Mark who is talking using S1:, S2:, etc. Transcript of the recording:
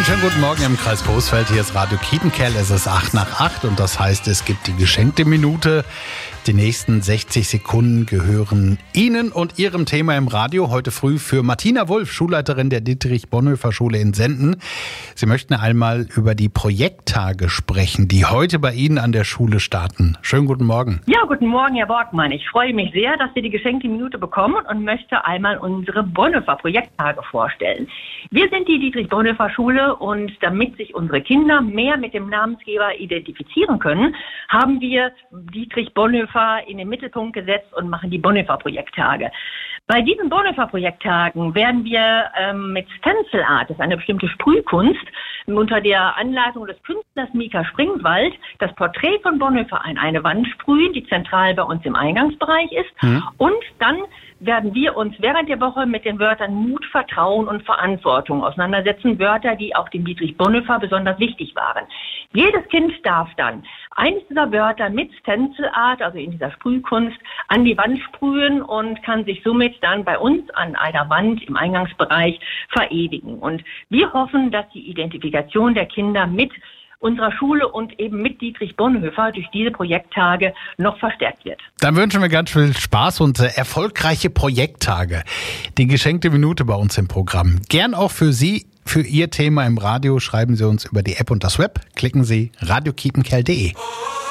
S1: Einen schönen guten Morgen im Kreis Coesfeld. Hier ist Radio Kiepenkerl. Es ist 8 nach 8 und das heißt, es gibt die geschenkte Minute. Die nächsten 60 Sekunden gehören Ihnen und Ihrem Thema im Radio. Heute früh für Martina Wulff, Schulleiterin der Dietrich-Bonhoeffer-Schule in Senden. Sie möchten einmal über die Projekttage sprechen, die heute bei Ihnen an der Schule starten. Schönen guten Morgen.
S2: Ja, guten Morgen, Herr Borgmann. Ich freue mich sehr, dass wir die geschenkte Minute bekommen und möchte einmal unsere Bonhoeffer-Projekttage vorstellen. Wir sind die Dietrich-Bonhoeffer-Schule und damit sich unsere Kinder mehr mit dem Namensgeber identifizieren können, haben wir Dietrich Bonhoeffer in den Mittelpunkt gesetzt und machen die Bonhoeffer-Projekttage. Bei diesen Bonhoeffer-Projekttagen werden wir mit Stencil Art, das ist eine bestimmte Sprühkunst, unter der Anleitung des Künstlers Mika Springwald das Porträt von Bonhoeffer an eine Wand sprühen, die zentral bei uns im Eingangsbereich ist. Und dann werden wir uns während der Woche mit den Wörtern Mut, Vertrauen und Verantwortung auseinandersetzen. Wörter, die auch dem Dietrich Bonhoeffer besonders wichtig waren. Jedes Kind darf dann eines dieser Wörter mit Stencil Art, also in dieser Sprühkunst, an die Wand sprühen und kann sich somit dann bei uns an einer Wand im Eingangsbereich verewigen. Und wir hoffen, dass die Identifikation der Kinder mit unserer Schule und eben mit Dietrich Bonhoeffer durch diese Projekttage noch verstärkt wird.
S1: Dann wünschen wir ganz viel Spaß und erfolgreiche Projekttage. Die geschenkte Minute bei uns im Programm. Gern auch für Sie, für Ihr Thema im Radio, schreiben Sie uns über die App und das Web. Klicken Sie radiokiepenkerl.de.